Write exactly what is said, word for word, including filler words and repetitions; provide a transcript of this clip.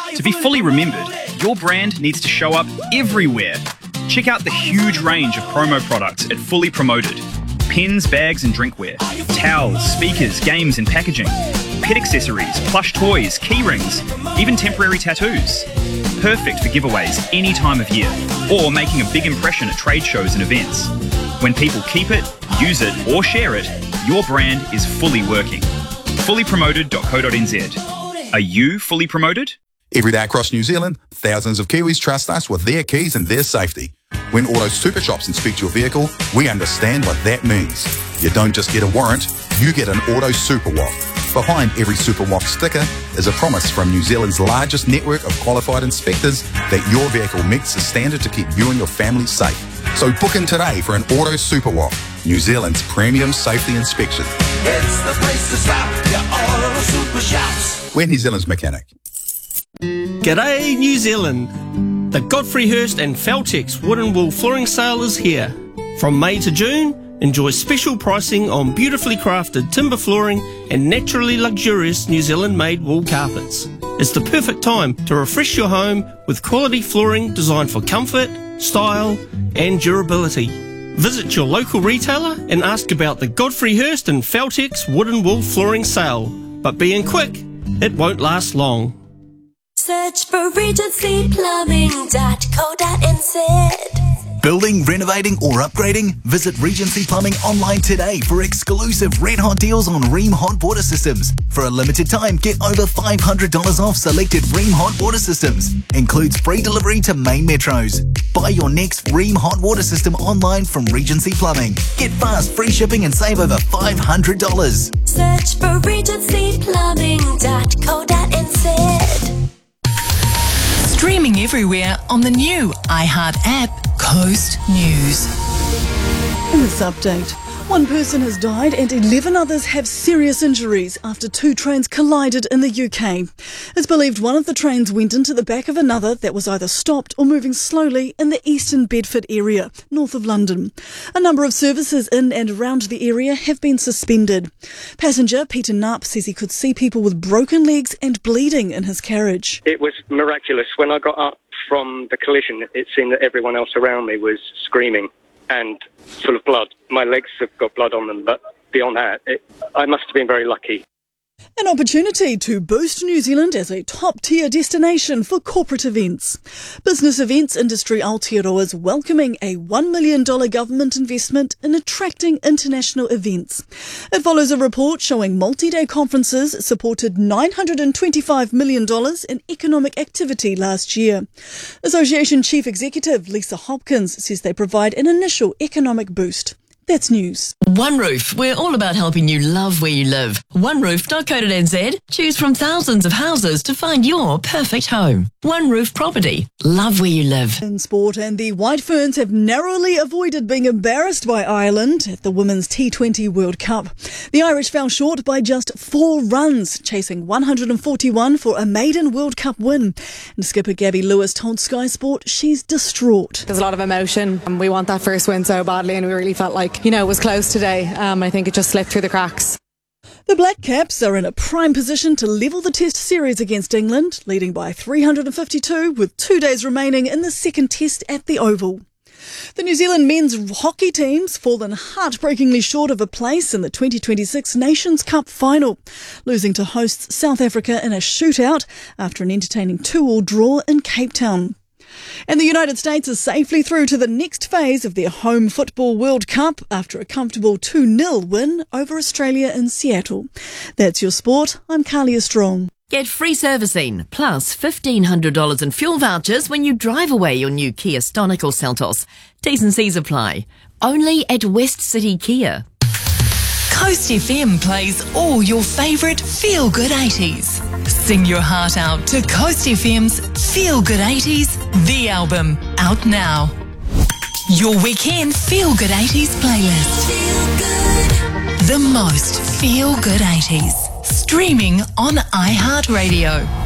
To be fully remembered, your brand needs to show up everywhere. Check out the huge range of promo products at Fully Promoted. Pens, bags and drinkware, towels, speakers, games and packaging, pet accessories, plush toys, key rings, even temporary tattoos. Perfect for giveaways any time of year, or making a big impression at trade shows and events. When people keep it, use it or share it, your brand is fully working. fully promoted dot co dot n z. Are you fully promoted? Every day across New Zealand, thousands of Kiwis trust us with their keys and their safety. When Auto Super Shops inspect your vehicle, we understand what that means. You don't just get a warrant, you get an Auto Super W A F. Behind every Super W A F sticker is a promise from New Zealand's largest network of qualified inspectors that your vehicle meets the standard to keep you and your family safe. So book in today for an Auto Super W A F, New Zealand's premium safety inspection. It's the place to stop, your Auto Super Shops. We're New Zealand's mechanic. G'day New Zealand! The Godfrey Hirst and Feltex Wood and Wool Flooring Sale is here. From May to June, enjoy special pricing on beautifully crafted timber flooring and naturally luxurious New Zealand-made wool carpets. It's the perfect time to refresh your home with quality flooring designed for comfort, style and durability. Visit your local retailer and ask about the Godfrey Hirst and Feltex Wood and Wool Flooring Sale. But being quick, it won't last long. Search for regency plumbing dot co dot n z. Building, renovating or upgrading? Visit Regency Plumbing online today for exclusive red hot deals on Rheem hot water systems. For a limited time, get over five hundred dollars off selected Rheem hot water systems. Includes free delivery to main metros. Buy your next Rheem hot water system online from Regency Plumbing. Get fast, free shipping and save over five hundred dollars. Search for regency plumbing dot co dot n z. Streaming everywhere on the new iHeart app, Coast News. In this update, one person has died and eleven others have serious injuries after two trains collided in the U K. It's believed one of the trains went into the back of another that was either stopped or moving slowly in the Eastern Bedford area, north of London. A number of services in and around the area have been suspended. Passenger Peter Knapp says he could see people with broken legs and bleeding in his carriage. It was miraculous. When I got up from the collision, it seemed that everyone else around me was screaming and full of blood. My legs have got blood on them, but beyond that, it, I must have been very lucky. An opportunity to boost New Zealand as a top-tier destination for corporate events. Business events industry Aotearoa is welcoming a one million dollars government investment in attracting international events. It follows a report showing multi-day conferences supported nine hundred twenty-five million dollars in economic activity last year. Association Chief Executive Lisa Hopkins says they provide an initial economic boost. That's news. One Roof. We're all about helping you love where you live. one roof dot co dot n z. Choose from thousands of houses to find your perfect home. One Roof Property. Love where you live. In sport, and the White Ferns have narrowly avoided being embarrassed by Ireland at the Women's T twenty World Cup. The Irish fell short by just four runs, chasing one hundred forty-one for a maiden World Cup win. And skipper Gabby Lewis told Sky Sport she's distraught. There's a lot of emotion, and we want that first win so badly, and we really felt like, you know, it was close today. Um, I think it just slipped through the cracks. The Black Caps are in a prime position to level the Test series against England, leading by three hundred fifty-two with two days remaining in the second Test at the Oval. The New Zealand men's hockey team's fallen heartbreakingly short of a place in the twenty twenty-six Nations Cup final, losing to hosts South Africa in a shootout after an entertaining two all draw in Cape Town. And the United States is safely through to the next phase of their home football World Cup after a comfortable two nil win over Australia in Seattle. That's your sport. I'm Carlia Strong. Get free servicing, plus fifteen hundred dollars in fuel vouchers when you drive away your new Kia Stonic or Seltos. T's and C's apply. Only at West City Kia. Coast F M plays all your favourite feel-good eighties. Sing your heart out to Coast F M's Feel Good eighties, the album, out now. Your weekend Feel Good eighties playlist. Feel good. The most Feel Good eighties. Streaming on iHeartRadio.